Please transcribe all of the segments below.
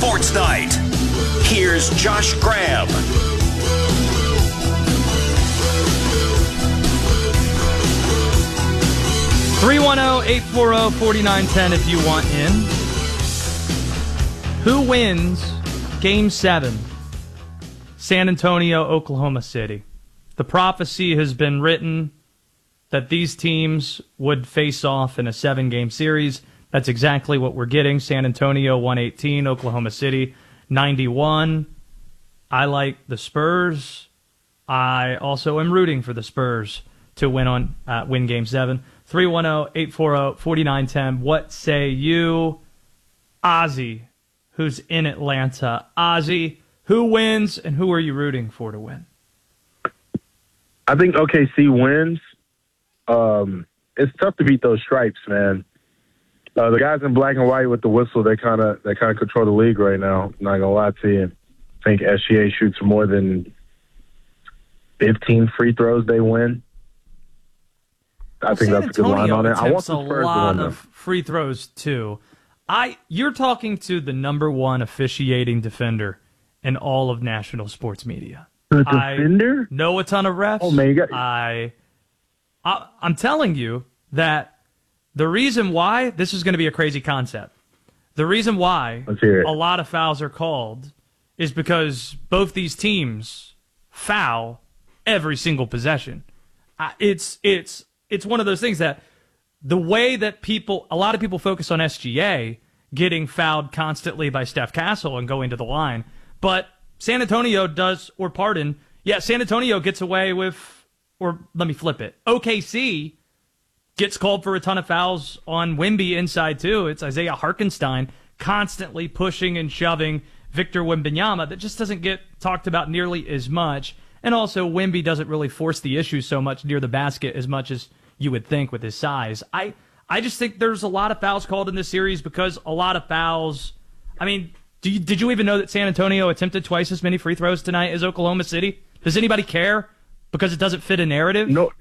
Sports Night. Here's Josh Graham. 310-840-4910 if you want in. Who wins Game 7? San Antonio, Oklahoma City. The prophecy has been written that these teams would face off in a 7-game series. That's exactly what we're getting. San Antonio 118, Oklahoma City 91. I like the Spurs. I also am rooting for the Spurs to win Game 7. 310-840-4910. What say you? Ozzy, who's in Atlanta. Ozzy, who wins and who are you rooting for to win? I think OKC wins. It's tough to beat those stripes, man. The guys in black and white with the whistle, they kind of control the league right now. I'm not gonna lie to you. I think SGA shoots more than 15 free throws, they win. I think that's a good line on it. I want the Spurs to win. A lot of free throws too. You're talking to the number one officiating defender in all of national sports media. The defender? I know a ton of refs. Oh man, I'm telling you that the reason why this is going to be a crazy concept. The reason why a lot of fouls are called is because both these teams foul every single possession. It's one of those things that the way that a lot of people focus on SGA getting fouled constantly by Steph Castle and going to the line, but San Antonio San Antonio gets away with, or let me flip it. OKC gets called for a ton of fouls on Wemby inside too. It's Isaiah Hartenstein constantly pushing and shoving Victor Wembanyama. That just doesn't get talked about nearly as much. And also, Wemby doesn't really force the issue so much near the basket as much as you would think with his size. I just think there's a lot of fouls called in this series because a lot of fouls. I mean, did you even know that San Antonio attempted twice as many free throws tonight as Oklahoma City? Does anybody care because it doesn't fit a narrative? No,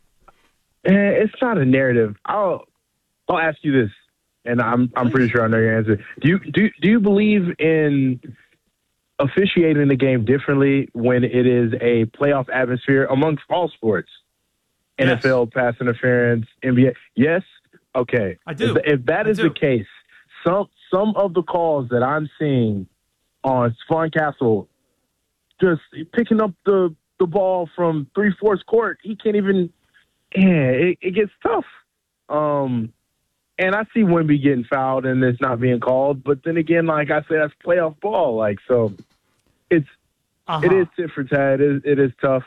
it's not a narrative. I'll ask you this, and I'm pretty sure I know your answer. Do you believe in officiating the game differently when it is a playoff atmosphere amongst all sports? Yes. NFL, pass interference, NBA. Yes? Okay. I do. If that is the case, some of the calls that I'm seeing on Stephon Castle just picking up the ball from 3/4 court, he can't even it gets tough. And I see Wemby getting fouled and it's not being called, but then again, like I said, that's playoff ball. Like, so it is tit for tat. It is tough.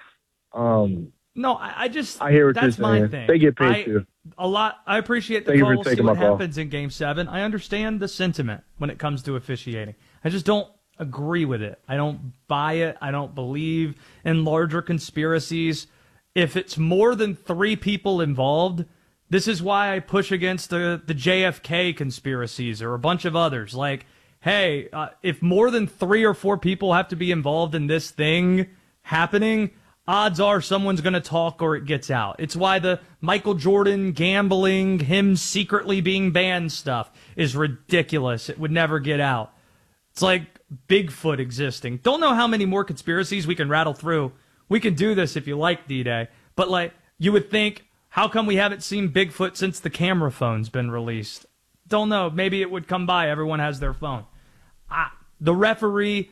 No, I hear what you're saying. My thing. They get paid too. I appreciate the call. We'll see what happens in Game 7. I understand the sentiment when it comes to officiating. I just don't agree with it. I don't buy it. I don't believe in larger conspiracies. If it's more than 3 people involved, this is why I push against the JFK conspiracies or a bunch of others. Like, hey, if more than 3 or 4 people have to be involved in this thing happening, odds are someone's going to talk or it gets out. It's why the Michael Jordan gambling, him secretly being banned stuff is ridiculous. It would never get out. It's like Bigfoot existing. Don't know how many more conspiracies we can rattle through. We can do this if you like, D-Day. But like, you would think, how come we haven't seen Bigfoot since the camera phone's been released? Don't know. Maybe it would come by. Everyone has their phone. The referee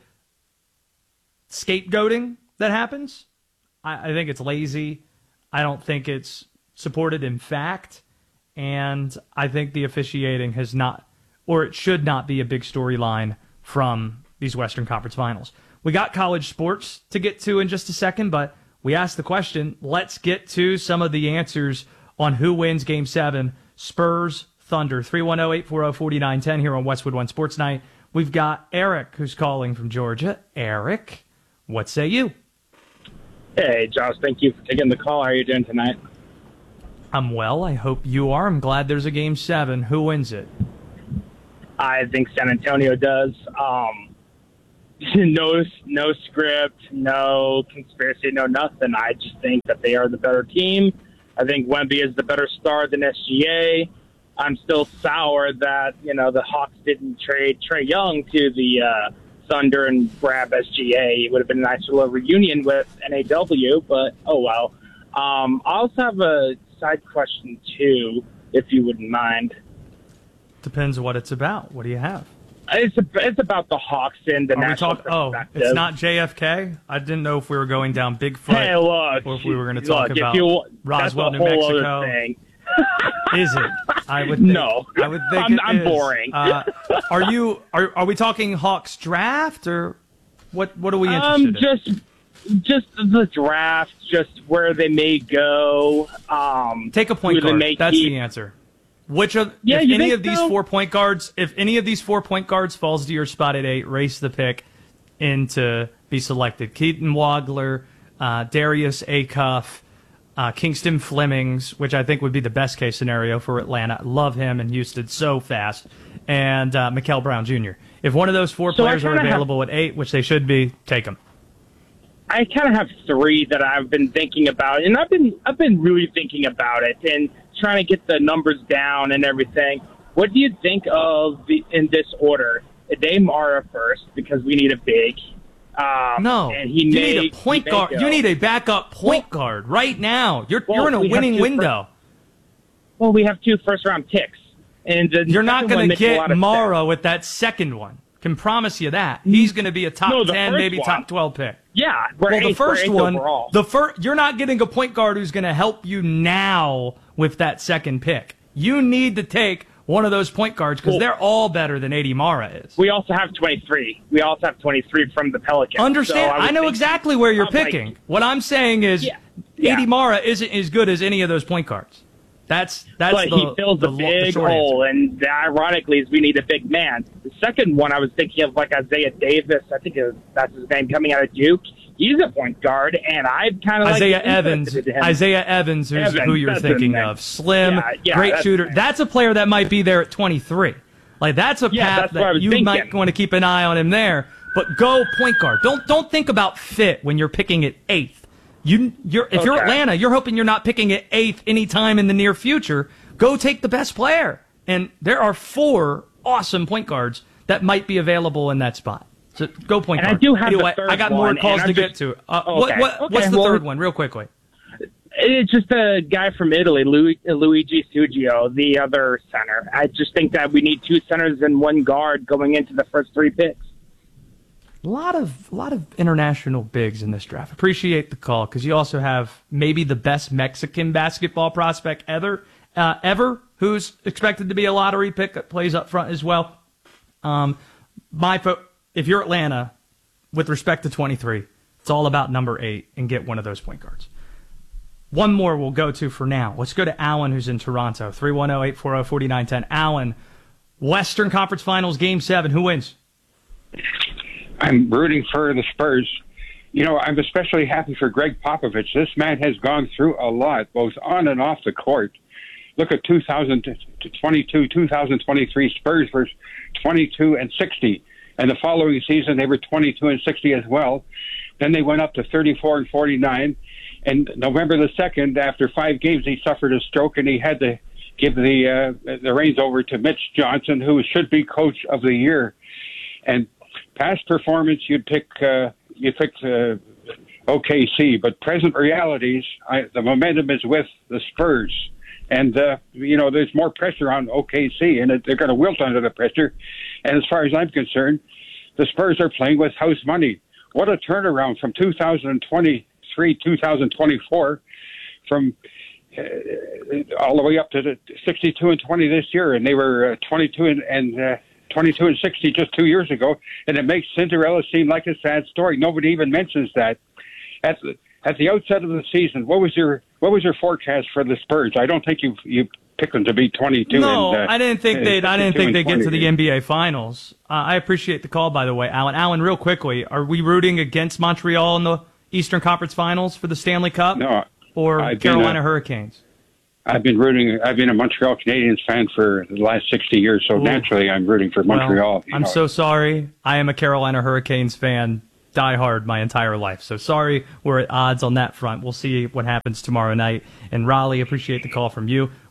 scapegoating that happens, I think it's lazy. I don't think it's supported in fact. And I think the officiating has not, or it should not be a big storyline from these Western Conference Finals. We got college sports to get to in just a second, but we asked the question. Let's get to some of the answers on who wins Game 7. Spurs, Thunder. 310-840-4910 here on Westwood One Sports Night. We've got Eric who's calling from Georgia. Eric, what say you? Hey, Josh, thank you for taking the call. How are you doing tonight? I'm well. I hope you are. I'm glad there's a Game 7. Who wins it? I think San Antonio does. No script, no conspiracy, no nothing. I just think that they are the better team. I think Wemby is the better star than SGA. I'm still sour that, the Hawks didn't trade Trae Young to the Thunder and grab SGA. It would have been a nice little reunion with NAW, but oh well. I also have a side question, too, if you wouldn't mind. Depends what it's about. What do you have? It's about the Hawks and the national perspective. It's not JFK? I didn't know if we were going down Bigfoot hey, look, or if we were going to talk about Roswell, New Mexico. Other thing. Is it? I would think, no. I would think I'm boring. Are we talking Hawks draft or what are we interested in? Just the draft, just where they may go. Take a point guard. That's the answer. If any of these 4 point guards falls to your spot at 8, race the pick in to be selected. Keaton Wagler, Darius Acuff, Kingston Flemings, which I think would be the best case scenario for Atlanta. Love him in Houston so fast. And Mikal Brown Jr. If one of those 4 players are available at 8, which they should be, take them. I kind of have 3 that I've been thinking about, and I've been really thinking about it and trying to get the numbers down and everything. What do you think of in this order? Dame Mara first, because we need a big. No, and you need a point guard. You need a backup point guard right now. You're in a winning window. We have 2 first-round picks, and you're not going to get Mara with that second one. Can promise you that he's going to be a top 10, maybe top 12 pick. Yeah, the first one, you're not getting a point guard who's going to help you now with that second pick. You need to take one of those point guards because they're all better than AD Mara is. We also have 23. We also have 23 from the Pelicans. Understand? So I know exactly where you're picking. What I'm saying is AD Mara isn't as good as any of those point guards. But he fills a big hole, and ironically, is we need a big man. The second one, I was thinking of like Isaiah Davis. I think that's his name, coming out of Duke. He's a point guard, and I've kind of Isaiah Evans, who you're thinking of. Slim, great shooter. That's a player that might be there at 23. Like that's a path that you might want to keep an eye on him there. But go point guard. Don't think about fit when you're picking at 8th. If you're Atlanta, you're hoping you're not picking at 8th anytime in the near future. Go take the best player. And there are 4 awesome point guards that might be available in that spot. So go point guard. I do have the third I got more calls to get to. What's the third one, real quickly? It's just a guy from Italy, Luigi Suggio, the other center. I just think that we need 2 centers and 1 guard going into the first 3 picks. A lot of international bigs in this draft. Appreciate the call because you also have maybe the best Mexican basketball prospect ever, who's expected to be a lottery pick that plays up front as well. If you're Atlanta, with respect to 23, it's all about number 8 and get one of those point guards. One more we'll go to for now. Let's go to Alan, who's in Toronto. 310-840-4910. Alan, Western Conference Finals, Game 7. Who wins? I'm rooting for the Spurs. I'm especially happy for Greg Popovich. This man has gone through a lot, both on and off the court. Look at 2022, 2023 Spurs were 22-60. And the following season, they were 22-60 as well. Then they went up to 34-49. And November the 2nd, after 5 games, he suffered a stroke, and he had to give the reins over to Mitch Johnson, who should be Coach of the Year. And past performance, you'd pick OKC, but present realities, the momentum is with the Spurs. And, there's more pressure on OKC, and they're going to wilt under the pressure. And as far as I'm concerned, the Spurs are playing with house money. What a turnaround from 2023, 2024, from all the way up to the 62-20 this year. And they were 22-60 just 2 years ago. And it makes Cinderella seem like a sad story. Nobody even mentions that. At the outset of the season, what was your forecast for the Spurs? I don't think you picked them to be 22. No, I didn't think they'd get to the NBA Finals. I appreciate the call, by the way, Alan. Alan, real quickly, are we rooting against Montreal in the Eastern Conference Finals for the Stanley Cup? No, or Carolina Hurricanes? I've been a Montreal Canadiens fan for the last 60 years, so naturally I'm rooting for Montreal. I'm so sorry. I am a Carolina Hurricanes fan. Die hard my entire life. So sorry we're at odds on that front. We'll see what happens tomorrow night. And Raleigh, appreciate the call from you.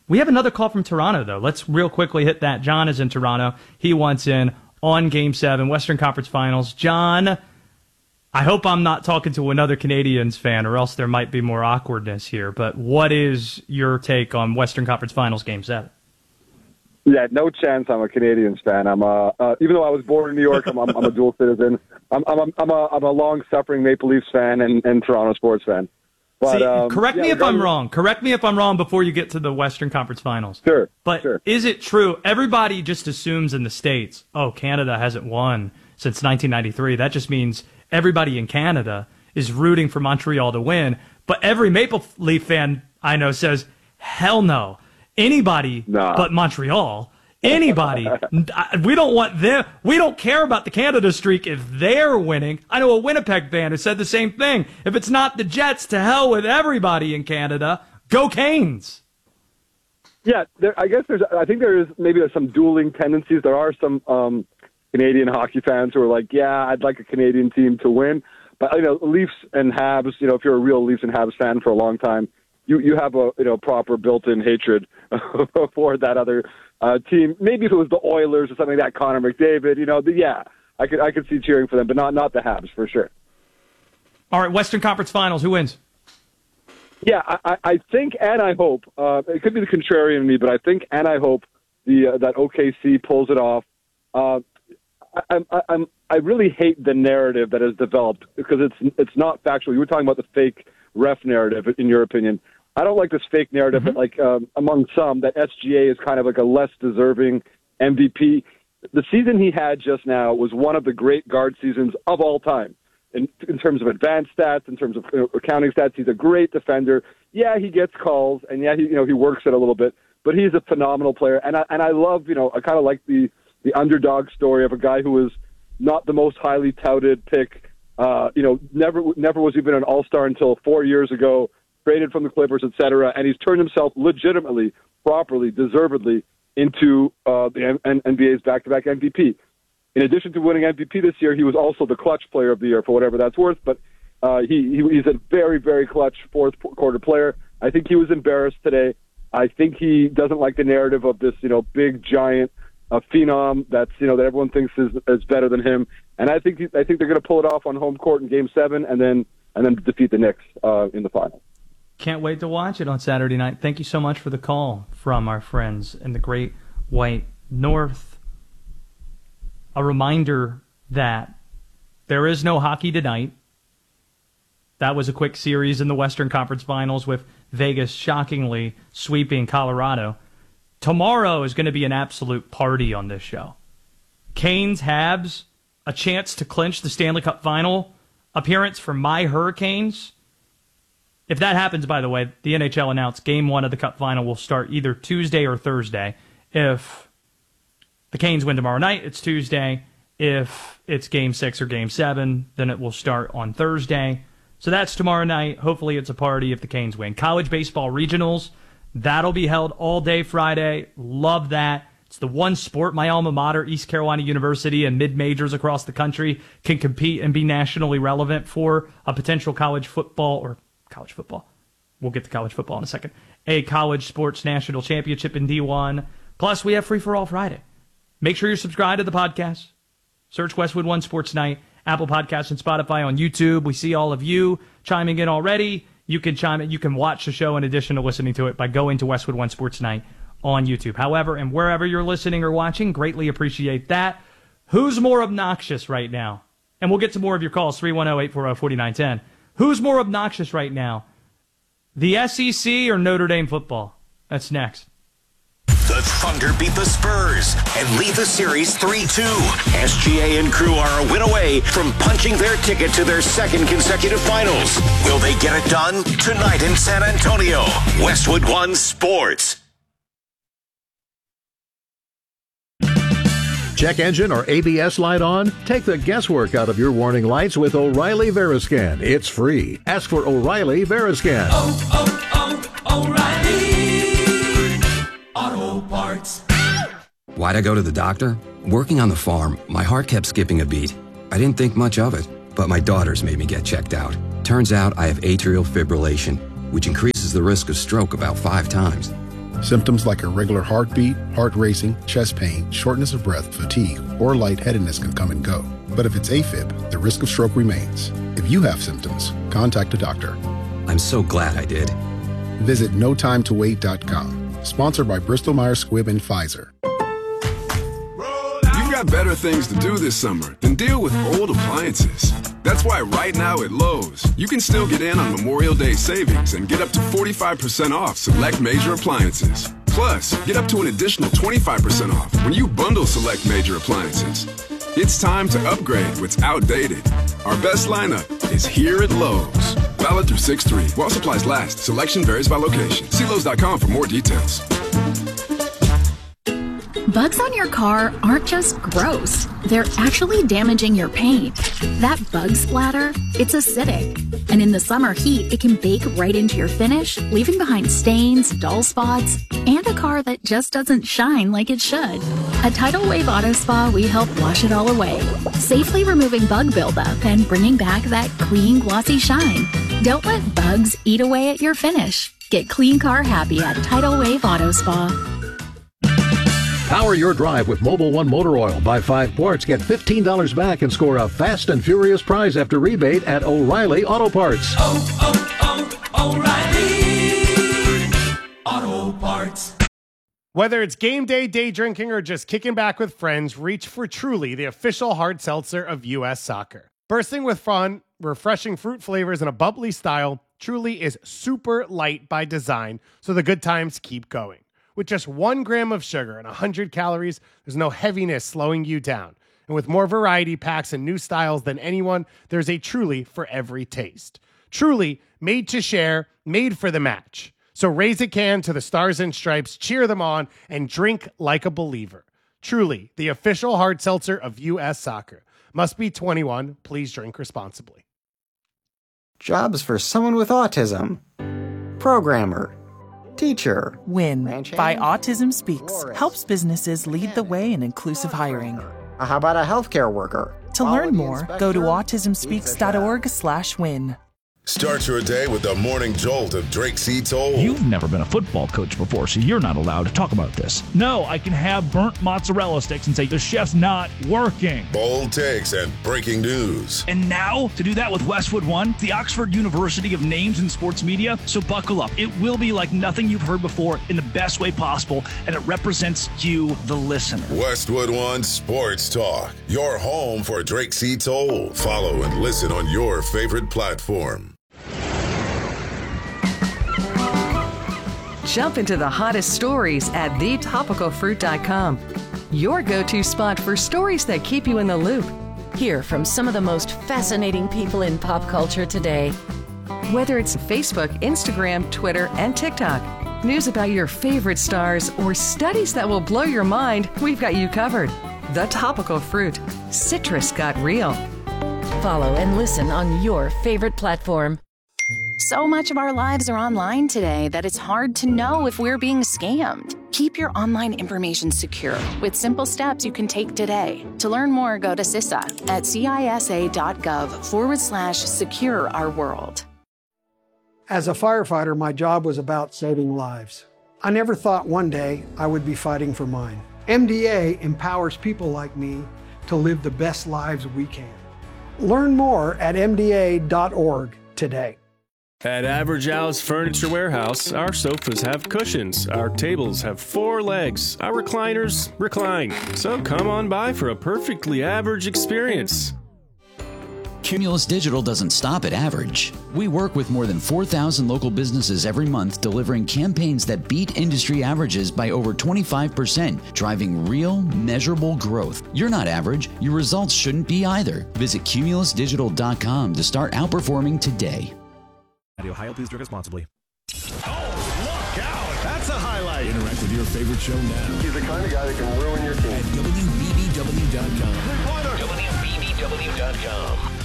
We have another call from Toronto, though. Let's real quickly hit that. John is in Toronto. He wants in on Game 7, Western Conference Finals. John, I hope I'm not talking to another Canadiens fan, or else there might be more awkwardness here. But what is your take on Western Conference Finals Game 7? Yeah, no chance. I'm a Canadiens fan. I'm even though I was born in New York, I'm a dual citizen. I'm a long-suffering Maple Leafs fan and Toronto sports fan. But, see, correct me if I'm wrong. Correct me if I'm wrong before you get to the Western Conference Finals. Sure. But is it true? Everybody just assumes in the States, oh, Canada hasn't won since 1993. That just means everybody in Canada is rooting for Montreal to win. But every Maple Leaf fan I know says, hell no. Anybody but Montreal. Anybody. We don't want them. We don't care about the Canada streak if they're winning. I know a Winnipeg fan who said the same thing. If it's not the Jets, to hell with everybody in Canada. Go Canes. Yeah, I think there's some dueling tendencies. There are some Canadian hockey fans who are like, yeah, I'd like a Canadian team to win. But, Leafs and Habs, if you're a real Leafs and Habs fan for a long time, you have a proper built-in hatred for that other team. Maybe if it was the Oilers or something like that, Connor McDavid, I could see cheering for them, but not the Habs for sure. All right, Western Conference Finals, who wins? Yeah, I think and I hope it could be the contrarian in me, but I think and I hope that OKC pulls it off. I really hate the narrative that has developed because it's not factual. You were talking about the fake ref narrative, in your opinion. I don't like this fake narrative that, among some, that SGA is kind of like a less deserving MVP. The season he had just now was one of the great guard seasons of all time. In terms of advanced stats, in terms of accounting stats, he's a great defender. Yeah, he gets calls, and yeah, he works it a little bit, but he's a phenomenal player. And I love, I kind of like the underdog story of a guy who was not the most highly touted pick. Never was even an all-star until 4 years ago, traded from the Clippers, etc. And he's turned himself legitimately, properly, deservedly into the NBA's back-to-back MVP. In addition to winning MVP this year, he was also the clutch player of the year, for whatever that's worth. But he's a very, very clutch fourth-quarter player. I think he was embarrassed today. I think he doesn't like the narrative of this, big, giant phenom that's, that everyone thinks is better than him. And I think they're going to pull it off on home court in Game 7 and then defeat the Knicks in the final. Can't wait to watch it on Saturday night. Thank you so much for the call from our friends in the Great White North. A reminder that there is no hockey tonight. That was a quick series in the Western Conference Finals with Vegas shockingly sweeping Colorado. Tomorrow is going to be an absolute party on this show. Canes, Habs, a chance to clinch the Stanley Cup Final appearance for my Hurricanes. If that happens, by the way, the NHL announced Game 1 of the Cup Final will start either Tuesday or Thursday. If the Canes win tomorrow night, it's Tuesday. If it's Game 6 or Game 7, then it will start on Thursday. So that's tomorrow night. Hopefully it's a party if the Canes win. College baseball regionals, that'll be held all day Friday. Love that. It's the one sport my alma mater, East Carolina University, and mid-majors across the country can compete and be nationally relevant for a potential college football. We'll get to college football in a second. A college sports national championship in D1. Plus, we have Free for All Friday. Make sure you're subscribed to the podcast. Search Westwood One Sports Night, Apple Podcasts, and Spotify on YouTube. We see all of you chiming in already. You can chime in. You can watch the show in addition to listening to it by going to Westwood One Sports Night on YouTube. However, and wherever you're listening or watching, greatly appreciate that. Who's more obnoxious right now? And we'll get to more of your calls, 310-840-4910. Who's more obnoxious right now? The SEC or Notre Dame football? That's next. The Thunder beat the Spurs and lead the series 3-2. SGA and crew are a win away from punching their ticket to their second consecutive finals. Will they get it done? Tonight in San Antonio. Westwood One Sports. Check engine or ABS light on? Take the guesswork out of your warning lights with O'Reilly Veriscan. It's free. Ask for O'Reilly Veriscan. O'Reilly Auto Parts. Why'd I go to the doctor? Working on the farm, my heart kept skipping a beat. I didn't think much of it, but my daughters made me get checked out. Turns out I have atrial fibrillation, which increases the risk of stroke about 5 times. Symptoms like irregular heartbeat, heart racing, chest pain, shortness of breath, fatigue, or lightheadedness can come and go. But if it's AFib, the risk of stroke remains. If you have symptoms, contact a doctor. I'm so glad I did. Visit notimetowait.com. Sponsored by Bristol Myers Squibb and Pfizer. You've got better things to do this summer than deal with old appliances. That's why right now at Lowe's, you can still get in on Memorial Day savings and get up to 45% off select major appliances. Plus, get up to an additional 25% off when you bundle select major appliances. It's time to upgrade what's outdated. Our best lineup is here at Lowe's. Valid through 6/3. While supplies last, selection varies by location. See Lowe's.com for more details. Bugs on your car aren't just gross. They're actually damaging your paint. That bug splatter, it's acidic. And in the summer heat, it can bake right into your finish, leaving behind stains, dull spots, and a car that just doesn't shine like it should. At Tidal Wave Auto Spa, we help wash it all away, safely removing bug buildup and bringing back that clean, glossy shine. Don't let bugs eat away at your finish. Get clean car happy at Tidal Wave Auto Spa. Power your drive with Mobil 1 motor oil. Buy 5 quarts, get $15 back, and score a fast and furious prize after rebate at O'Reilly Auto Parts. O'Reilly Auto Parts. Whether it's game day, day drinking, or just kicking back with friends, reach for Truly, the official hard seltzer of U.S. Soccer. Bursting with fun, refreshing fruit flavors, and a bubbly style, Truly is super light by design, so the good times keep going. With just 1 gram of sugar and 100 calories, there's no heaviness slowing you down. And with more variety packs and new styles than anyone, there's a Truly for every taste. Truly, made to share, made for the match. So raise a can to the Stars and Stripes, cheer them on, and drink like a believer. Truly, the official hard seltzer of U.S. Soccer. Must be 21. Please drink responsibly. Jobs for someone with autism. Programmer. Teacher. WIN by Autism Speaks helps businesses lead the way in inclusive hiring. How about a healthcare worker? To learn more, go to autismspeaks.org/win. Start your day with the morning jolt of Drake C. Toll. You've never been a football coach before, so you're not allowed to talk about this. No, I can have burnt mozzarella sticks and say the chef's not working. Bold takes and breaking news. And now, to do that with Westwood One, the Oxford University of Names in Sports Media. So buckle up. It will be like nothing you've heard before in the best way possible, and it represents you, the listener. Westwood One Sports Talk, your home for Drake C. Toll. Follow and listen on your favorite platform. Jump into the hottest stories at thetopicalfruit.com. Your go-to spot for stories that keep you in the loop. Hear from some of the most fascinating people in pop culture today. Whether it's Facebook, Instagram, Twitter, and TikTok, news about your favorite stars, or studies that will blow your mind, we've got you covered. The Topical Fruit. Citrus got real. Follow and listen on your favorite platform. So much of our lives are online today that it's hard to know if we're being scammed. Keep your online information secure with simple steps you can take today. To learn more, go to CISA at CISA.gov/secure our world. As a firefighter, my job was about saving lives. I never thought one day I would be fighting for mine. MDA empowers people like me to live the best lives we can. Learn more at MDA.org today. At Average Al's Furniture Warehouse, our sofas have cushions, our tables have 4 legs, our recliners recline. So come on by for a perfectly average experience. Cumulus Digital doesn't stop at average. We work with more than 4,000 local businesses every month, delivering campaigns that beat industry averages by over 25%, driving real, measurable growth. You're not average. Your results shouldn't be either. Visit cumulusdigital.com to start outperforming today. Ohio, please drink responsibly. Oh, look out! That's a highlight. Interact with your favorite show now. He's the kind of guy that can ruin your team. At WBBW.com. WBBW.com.